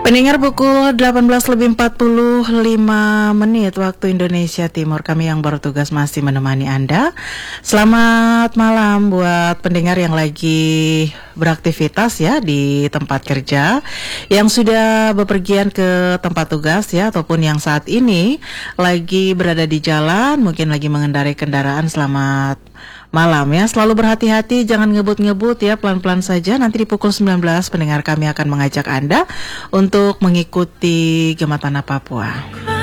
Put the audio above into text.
Pendengar pukul 18:45 waktu Indonesia Timur, kami yang bertugas masih menemani Anda. Selamat malam buat pendengar yang lagi beraktivitas ya di tempat kerja, yang sudah bepergian ke tempat tugas ya, ataupun yang saat ini lagi berada di jalan, mungkin lagi mengendarai kendaraan. Selamat malam ya, selalu berhati-hati, jangan ngebut-ngebut ya, pelan-pelan saja. Nanti di pukul 19 pendengar kami akan mengajak Anda untuk mengikuti Gema Tanah Papua.